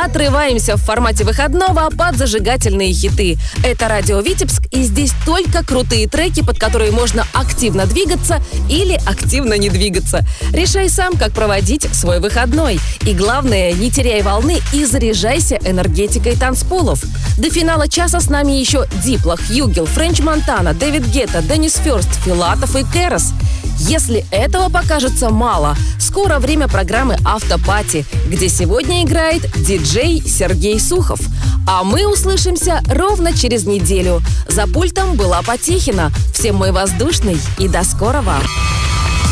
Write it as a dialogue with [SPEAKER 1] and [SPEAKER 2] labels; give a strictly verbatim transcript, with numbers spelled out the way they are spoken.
[SPEAKER 1] отрываемся в формате выходного под зажигательные хиты. Это радио Витебск, и здесь только крутые треки, под которые можно активно двигаться или активно не двигаться. Решай сам, как проводить свой выходной. И главное, не теряй волны и заряжайся энергетикой танцполов. До финала часа с нами еще Дипло, Хьюгел, Френч Монтана, Дэвид Гетта, Деннис Фёрст, Филатов и Кэрос. Если этого покажется мало, скоро время программы «Автопати», где сегодня играет диджей Сергей Сухов. А мы услышимся ровно через неделю. За пультом была Потехина. Всем мой воздушный и до скорого!